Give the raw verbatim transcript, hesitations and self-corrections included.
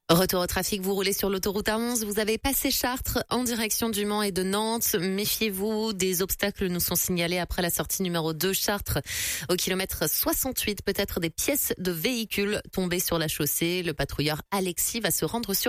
Retour au trafic, vous roulez sur l'autoroute A onze, vous avez passé Chartres en direction du Mans et de Nantes. Méfiez-vous, des obstacles nous sont signalés après la sortie numéro deux Chartres au kilomètre soixante-huit. Peut-être des pièces de véhicules tombées sur la chaussée. Le patrouilleur Alexis va se rendre sur